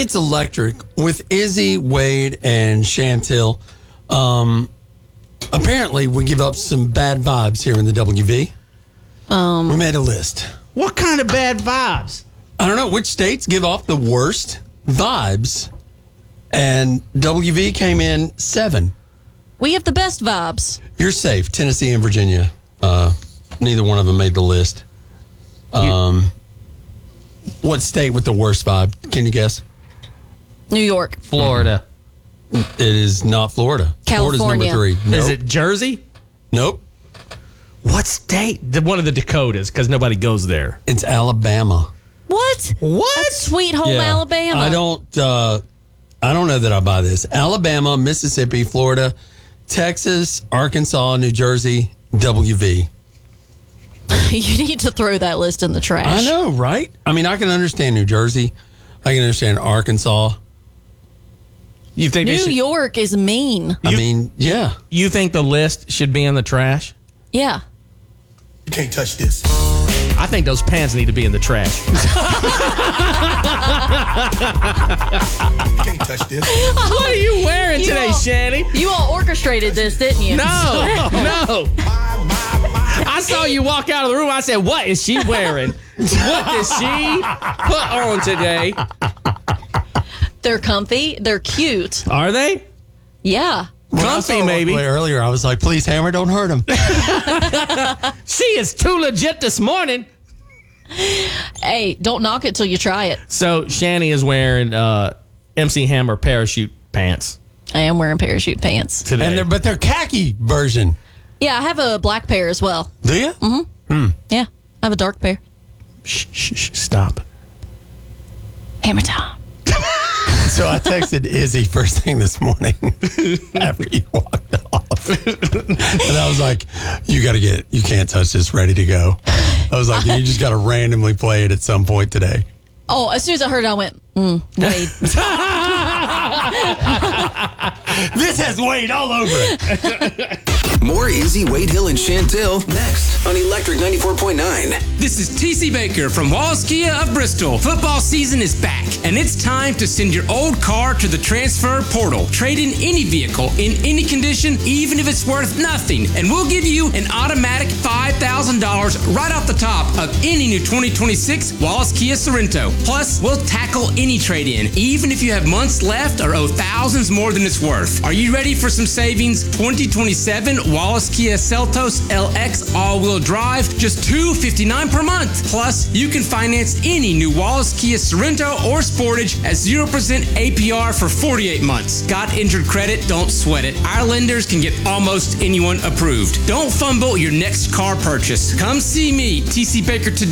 It's electric with Izzy, Wade, and Chantel. Apparently, we give up some bad vibes here in the WV. We made a list. What kind of bad vibes? I don't know which states give off the worst vibes, and WV came in 7. We have the best vibes. You're safe. Tennessee and Virginia. Neither one of them made the list. What state with the worst vibe? Can you guess? New York. Florida. It is not Florida. California. Florida's number 3. Nope. Is it Jersey? Nope. What state? One of the Dakotas, because nobody goes there. It's Alabama. What? That's sweet home Alabama. I don't know that I buy this. Alabama, Mississippi, Florida, Texas, Arkansas, New Jersey, WV. You need to throw that list in the trash. I know, right? I mean, I can understand New Jersey. I can understand Arkansas. You think New York is mean. Yeah. You think the list should be in the trash? Yeah. You can't touch this. I think those pants need to be in the trash. You can't touch this. What are you wearing today, Shanny? You all orchestrated this, didn't you? No. I saw you walk out of the room. I said, what is she wearing? What does she put on today? They're comfy. They're cute. Are they? Yeah. Comfy, maybe. Earlier, I was like, please, Hammer, don't hurt him. She is too legit this morning. Hey, don't knock it till you try it. So, Shanny is wearing MC Hammer parachute pants I am wearing parachute pants. today. But they're khaki version. Yeah, I have a black pair as well. Do you? Yeah, I have a dark pair. Shh, stop. Hammer time. So I texted Izzy first thing this morning after you walked off. And I was like, you can't touch this, ready to go. I was like, you just got to randomly play it at some point today. Oh, as soon as I heard it, I went, Wade. This has Wade all over it. More Izzy, Wade Hill, and Chantel next on Electric 94.9. This is TC Baker from Wallace Kia of Bristol. Football season is back, and it's time to send your old car to the transfer portal. Trade in any vehicle in any condition, even if it's worth nothing, and we'll give you an automatic $5,000 right off the top of any new 2026 Wallace Kia Sorento. Plus, we'll tackle any trade-in, even if you have months left or owe thousands more than it's worth. Are you ready for some savings? 2027 Wallace Kia Seltos LX all-wheel drive, just $259 per month. Plus, you can finance any new Wallace Kia Sorento or Sportage at 0% APR for 48 months. Got injured credit? Don't sweat it. Our lenders can get almost anyone approved. Don't fumble your next car purchase. Come see me, TC Baker, today